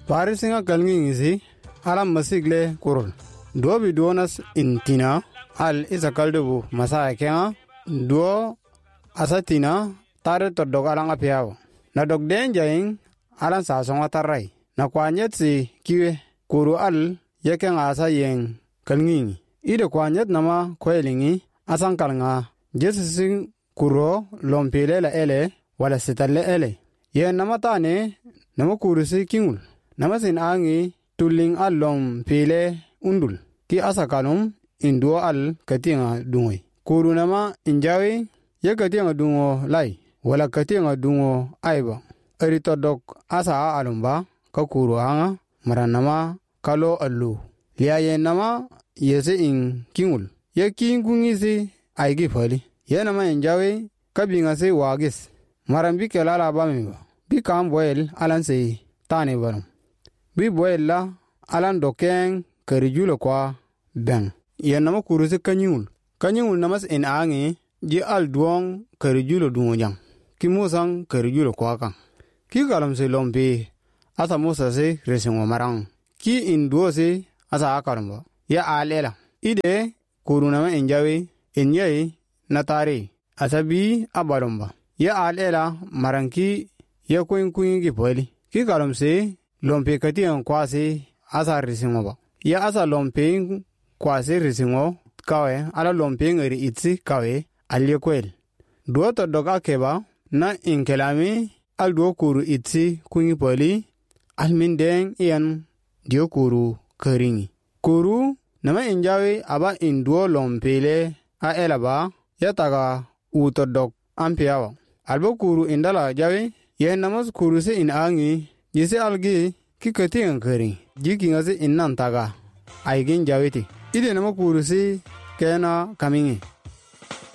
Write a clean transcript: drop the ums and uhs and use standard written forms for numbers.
Parisinga kalngi ngisi alam masigle kurul. Duobi duonas intina al isa kaldubu masaya kenga duo asatina tare to dogaranga piao. Na dogden jaing alan sasonga tarai. Na kwanyet si kiwe kuru al yeken asa yeng kalngi. Ide kwanyet nama kwelingi asan kalnga jesisin kuro lompile la ele wala sitalle ele. Yen nama tane nama kurusi kingul. Nama sin angi tuling al lompile undul. Ki asa kalum induo al katinga dungoy. Kuru nama injawi ye katinga dungo lai wala katinga dungo aiba. Erito dok asa alumba ka kuru hanga maranama kalo allu. Liya yen nama yese in kingul. Ye kingungisi aigi fali. Ye nama injawi kabingasi wagis. Marambi kelala bamiba. Bi kam boel alan se tani barum. Bi boel la alan dokeng kerijulo kwa beng. Ye nama kurusi kanyul. Kanyul namas in aangi ji al duong kerijulo dungo ki musang kerijulo kwa kang. Ki kalam se lompi asa musa se resingo marang. Ki in duo se asa akaramba. Ya alela. Ide kuru nama injawi inyai natari. Asabi abaramba. Ya alela maranki ya kuin ki poli. Ki kalam se lompi katiyan kwa se asa resingo ba. Ya asa lompi kwa se resingo kawe ala lompi ngeri itsi kawe alye kwel. Duo to doga keba na inkelami al duo kuru itsi kunyi poli almindeng iyan dio kuru keringi. Kuru nama injawi aba induo lompile a elaba yataga utodok ampiawa. Albo kuru indala jawi ye namas kuru se in angi yese algi ki katiyan kering. Jiki ngase innan taga aigin jawiti. Ide nama kuru se kena kamingi.